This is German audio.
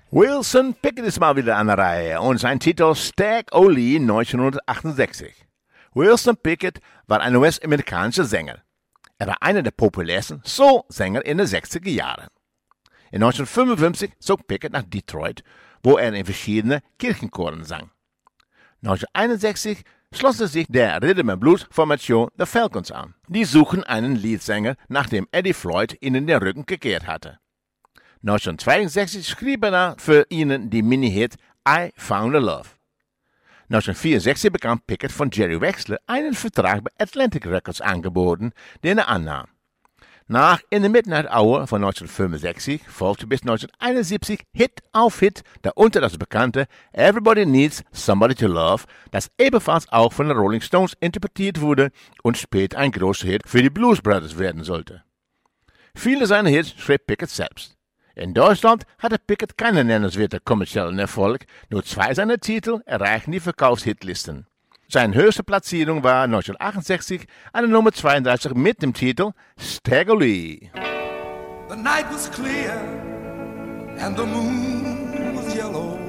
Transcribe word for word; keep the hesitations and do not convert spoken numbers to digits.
Wilson Pickett ist mal wieder an der Reihe und sein Titel Stag O'Lee neunzehnhundertachtundsechzig. Wilson Pickett war ein U S-amerikanischer Sänger. Er war einer der populärsten Soul-Sänger in den sechziger Jahren. In neunzehnhundertfünfundfünfzig zog Pickett nach Detroit, wo er in verschiedenen Kirchenchoren sang. neunzehnhunderteinundsechzig schloss er sich der Rhythm-and-Blues-Formation The Falcons an. Die suchen einen Leadsänger, nachdem Eddie Floyd ihnen den Rücken gekehrt hatte. neunzehnhundertzweiundsechzig schrieb er für ihnen die Mini-Hit I Found a Love. neunzehnhundertvierundsechzig bekam Pickett von Jerry Wexler einen Vertrag bei Atlantic Records angeboten, den er annahm. Nach In the Midnight Hour von neunzehnhundertfünfundsechzig folgte bis neunzehnhunderteinundsiebzig Hit auf Hit, darunter das bekannte Everybody Needs Somebody to Love, das ebenfalls auch von den Rolling Stones interpretiert wurde und später ein großer Hit für die Blues Brothers werden sollte. Viele seiner Hits schrieb Pickett selbst. In Deutschland hatte Pickett keinen nennenswerten kommerziellen Erfolg, nur zwei seiner Titel erreichten die Verkaufshitlisten. Seine höchste Platzierung war neunzehnhundertachtundsechzig eine Nummer zweiunddreißig mit dem Titel Stag O'Lee. The night was clear and the moon was yellow.